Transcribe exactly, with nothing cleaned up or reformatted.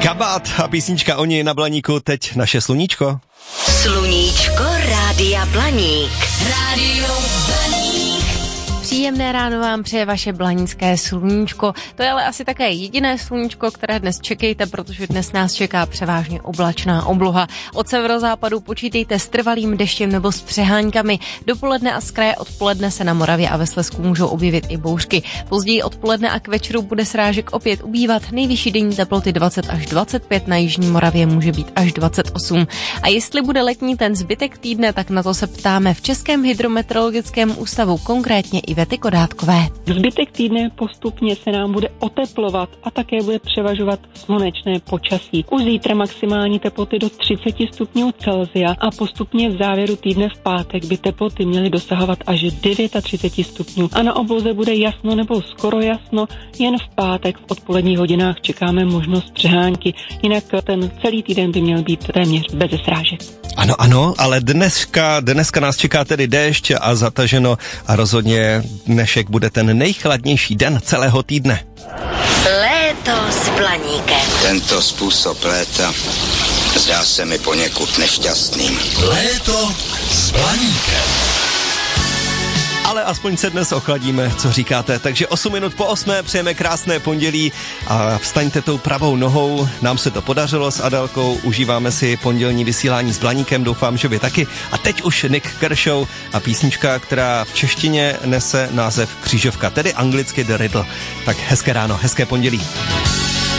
Kabát a písnička Oni na Blaníku, teď naše sluníčko. Sluníčko Rádia Blaník. Rádio Blaník. Příjemné ráno vám přeje vaše blanické sluníčko. To je ale asi také jediné sluníčko, které dnes čekejte, protože dnes nás čeká převážně oblačná obloha. Od severozápadu počítejte s trvalým deštěm nebo s přeháňkami. Dopoledne a z kraje odpoledne se na Moravě a ve Slezsku můžou objevit i bouřky. Později odpoledne a k večeru bude srážek opět ubývat. Nejvyšší denní teploty dvacet až dvacet pět, na jižní Moravě může být až dvacet osm. A jestli bude letní ten zbytek týdne, tak na to se ptáme v Českém hydrometeorologickém ústavu, konkrétně i Ivety Kodátkové. Zbytek týdne postupně se nám bude oteplovat a také bude převažovat slunečné počasí. Už zítra maximální teploty do třicet stupňů Celsia a postupně v závěru týdne v pátek by teploty měly dosahovat až třicet devět stupňů. A na obloze bude jasno nebo skoro jasno, jen v pátek v odpoledních hodinách čekáme možnost přehánky. Jinak ten celý týden by měl být téměř bez srážek. Ano, ano, ale dneska, dneska nás čeká tedy déšť a zataženo a rozhodně dnešek bude ten nejchladnější den celého týdne. Léto s Blaníkem. Tento způsob léta zdá se mi poněkud nešťastným. Léto s Blaníkem. Ale aspoň se dnes ochladíme, co říkáte. Takže osm minut po osmé přejeme krásné pondělí a vstaňte tou pravou nohou. Nám se to podařilo s Adelkou, užíváme si pondělní vysílání s Blaníkem, doufám, že vy taky. A teď už Nick Kershaw a písnička, která v češtině nese název Křížovka, tedy anglicky The Riddle. Tak hezké ráno, hezké pondělí.